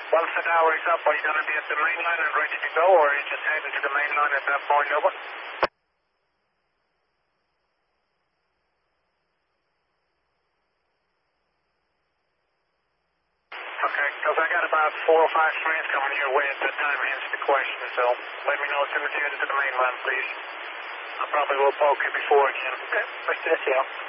Once the tower is up, are you going to be at the main line and ready to go, or are you just heading to the main line at that point? Over. Okay, because I got about 4 or 5 trains coming your way at that time, hence the question. So let me know as soon as you get to the main line, please. I probably will poke you before again. Okay, first to SEL.